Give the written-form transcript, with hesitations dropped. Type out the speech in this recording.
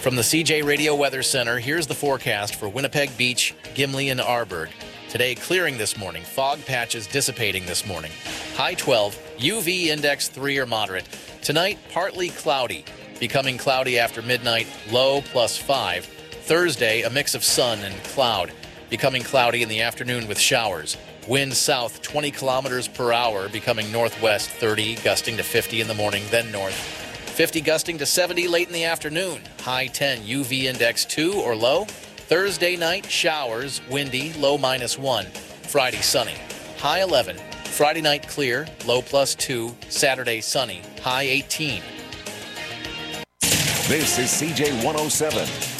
From the CJ Radio Weather Center, here's the forecast for Winnipeg Beach, Gimli, and Arborg. Today, clearing this morning. Fog patches dissipating this morning. High 12, UV index 3 or moderate. Tonight, partly cloudy. Becoming cloudy after midnight, low +5. Thursday, a mix of sun and cloud. Becoming cloudy in the afternoon with showers. Wind south 20 kilometers per hour, becoming northwest 30, gusting to 50 in the morning, then north. 50 gusting to 70 late in the afternoon. High 10, UV index 2 or low. Thursday night, showers, windy, low -1. Friday, sunny. High 11. Friday night, clear, low +2. Saturday, sunny, high 18. This is CJ 107.